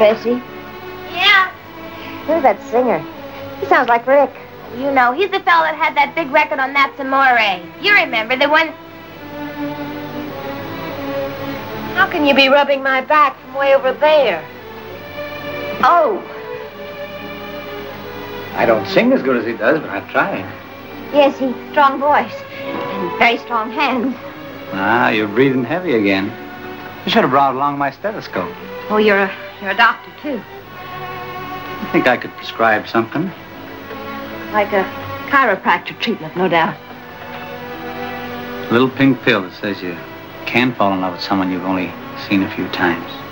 Bessie? Yeah. Who's that singer? He sounds like Rick. You know, he's the fellow that had that big record on Naps Amore. You remember, the one... How can you be rubbing my back from way over there? Oh. I don't sing as good as he does, but I've tried. Yes, he's strong voice. And very strong hands. Ah, you're breathing heavy again. You should have brought along my stethoscope. Oh, you're a doctor, too. I think I could prescribe something. Like a chiropractor treatment, no doubt. A little pink pill that says you can fall in love with someone you've only seen a few times.